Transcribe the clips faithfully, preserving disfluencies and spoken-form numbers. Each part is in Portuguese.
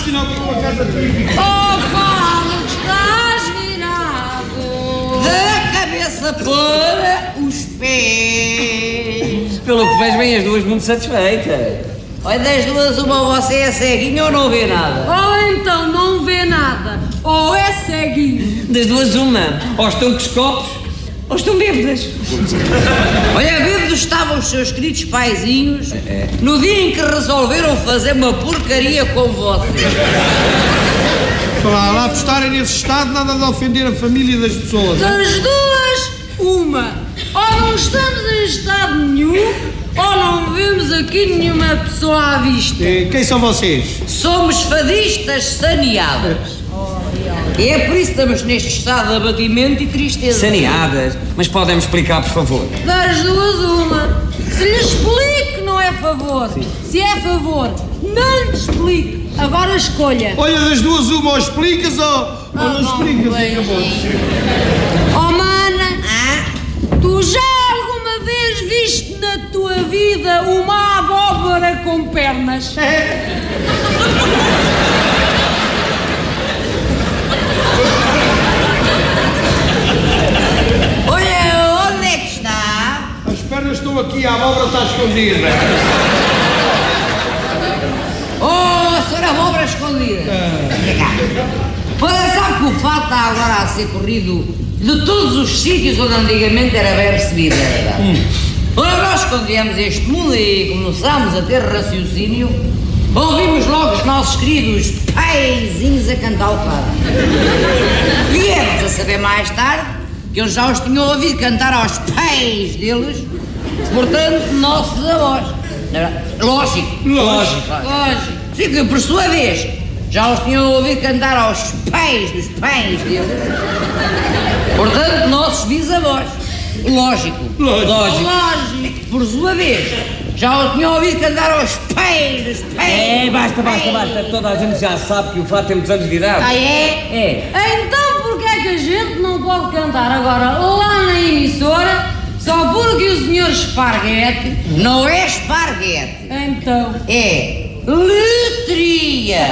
sinal que é uma casa típica. Oh, Paulo, estás virado da cabeça para os pés. Pelo que vejo, bem as duas muito satisfeitas. Olha, das duas, uma você é ceguinho ou não vê nada? Ou então não vê nada, ou é ceguinho. Das duas, uma. Ou estão com os copos, ou estão bêbadas. Olha, bêbados estavam os seus queridos paizinhos é. no dia em que resolveram fazer uma porcaria com vocês. Lá, lá por estarem nesse estado, nada de ofender a família das pessoas. Das hein? duas, uma. Ou não estamos em estado nenhum, ou não vemos aqui nenhuma pessoa à vista. E quem são vocês? Somos fadistas saneadas. E é por isso que estamos neste estado de abatimento e tristeza. Saneadas? Mas podem-me explicar, por favor? Das duas, uma. Se lhe explique, não é favor. Sim. Se é favor, não lhe explique. Agora escolha. Olha, das duas, uma, ou explicas ou, ah, ou não explicas. Oh, mana, ah? tu já alguma vez viste na tua vida uma abóbora com pernas? É. Olha, onde é que está? As pernas estão aqui, a abóbora está escondida. Oh, senhora abóbora escondida. Olha, sabe que o fato está agora a ser corrido de todos os sítios onde antigamente era bem recebido, é verdade? Hum. Ora, nós quando viemos a este mundo e começámos a ter raciocínio, ouvimos logo os nossos queridos paizinhos a cantar o fado. Viemos a saber mais tarde que eles já os tinham ouvido cantar aos pais deles, portanto, nossos avós. Lógico. Lógico. Lógico. Sim, que por sua vez já os tinham ouvido cantar aos pais dos pais deles, portanto, nossos bisavós. Lógico. Lógico. Lógico. Lógico. Por sua vez, já o tinham ouvido cantar aos pais dos pais. É, basta, basta, basta. Toda a gente já sabe que o fato tem muitos anos de idade. Ah, é? É. Então, porquê é que a gente não pode cantar agora lá na emissora só porque o senhor Esparguete... Não é esparguete. Então? É letria.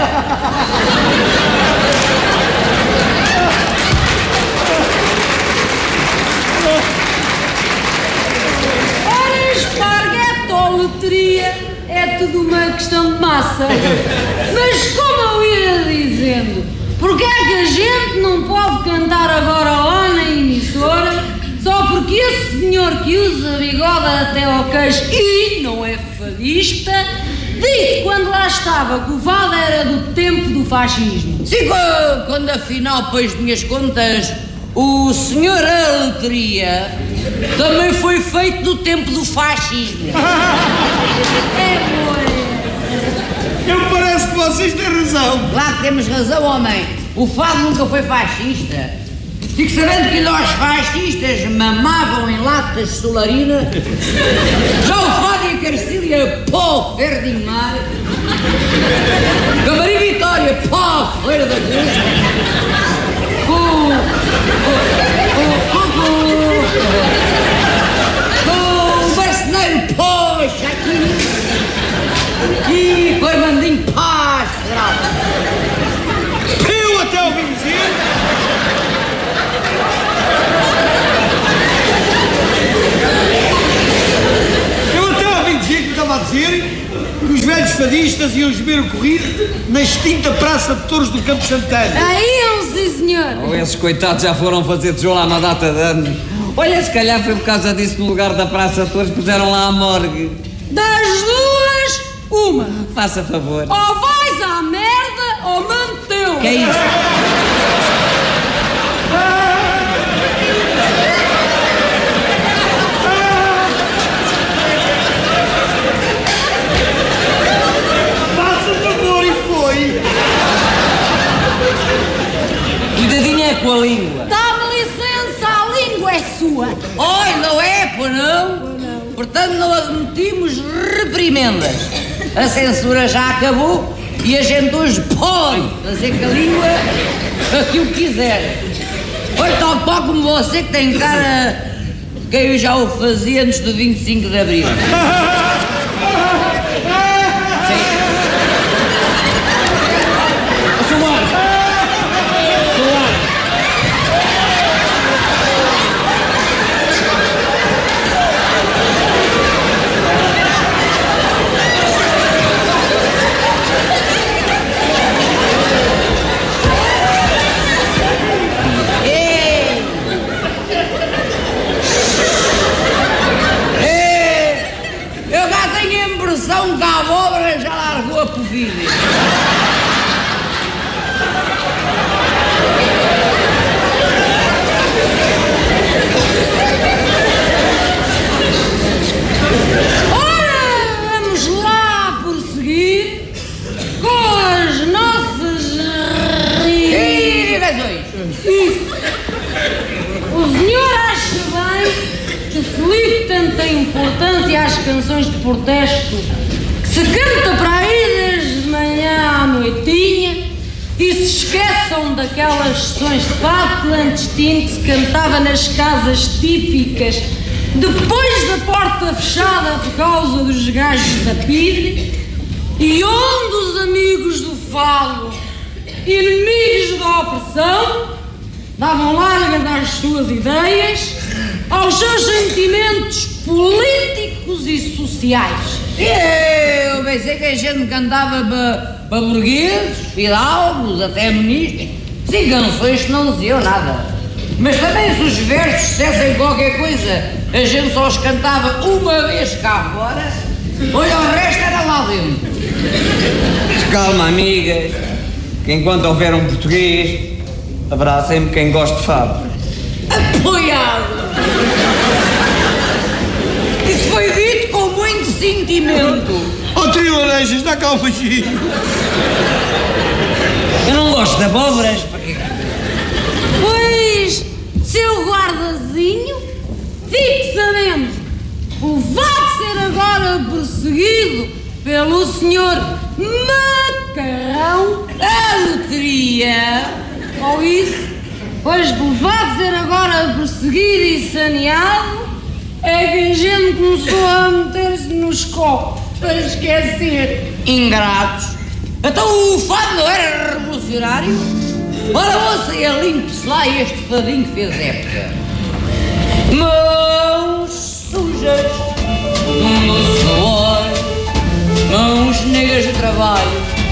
Ora, esparguete ou letria é tudo uma questão de massa. Mas como eu ia dizendo, porquê é que a gente não pode cantar agora lá na emissora só porque esse senhor que usa bigode até ao queixo e não é fadista disse quando lá estava que o fado era do tempo do fascismo? Sim, quando afinal, pois minhas contas, o senhor Aletria também foi feito no tempo do fascismo. É, boa. Eu parece que vocês têm razão. Claro que temos razão, homem. O fado nunca foi fascista. Fico sabendo que nós fascistas mamavam em latas de solarina. Já o fado e a Carcília, pó, verde mar. Camarim Vitória, pó, feira da cruz. Com o marceneiro, pó, chaquinho. E com o Armandinho, paz, federal. Eu até ouvi dizer. Eu até ouvi dizer que estava a dizer que os velhos fadistas iam beber o corrido na extinta Praça de Touros do Campo Santana. Aí, sim, senhor. Oh, esses coitados já foram fazer tijolo há uma data de anos. Olha, se calhar foi por causa disso no lugar da Praça de Touros puseram lá a morgue. Das duas, uma. Faça favor. Ou vais à merda ou manteu. Que é isso? Faça favor, e foi. Cuidadinho é com a língua. Dá-me licença, a língua é sua. Oi, não é, pô, não? não? Portanto, não admitimos reprimendas. A censura já acabou e a gente hoje pode fazer com a língua aquilo que quiser. Olha, tal pó como você que tem cara que eu já o fazia antes do vinte e cinco de Abril. pressão que a abóbora já largou a polvilha. Ora, vamos lá prosseguir com as nossas irrigações. Isso. O senhor acha bem que se ligue tanta importância às canções de protesto que se canta para aí desde manhã à noitinha e se esqueçam daquelas sessões de fado clandestino que se cantava nas casas típicas depois da porta fechada por causa dos gajos da pidre e onde os amigos do fado, inimigos da opressão, davam largas às suas ideias, aos seus sentimentos políticos e sociais. Eu pensei que a gente cantava para burgueses, fidalgos, até ministros, sim, canções que não diziam nada. Mas também se os versos dissessem qualquer coisa, a gente só os cantava uma vez cá fora, olha, o resto era lá dentro. Calma, amigas, que enquanto houver um português, haverá sempre quem goste de fado. Apoiado! Isso foi dito com muito sentimento. Oh, trio Laranjas, dá cá um beijinho. Eu não gosto de abóboras. Pois, seu guardazinho, fique sabendo, o vai ser agora perseguido pelo senhor Macarrão A loteria. ou isso, pois o vai ser agora perseguido e saneado é que a gente começou a meter-se nos copos para esquecer. Ingratos. Então o fado não era revolucionário? Ora, ouça e limpe-se lá este fadinho que fez época. Mãos sujas, um doce suor, mãos negras de trabalho,